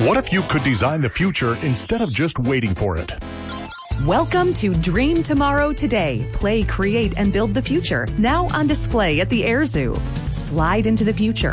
What if you could design the future instead of just waiting for it? Welcome to Dream Tomorrow Today. Play, create, and build the future. Now on display at the Air Zoo. Slide into the future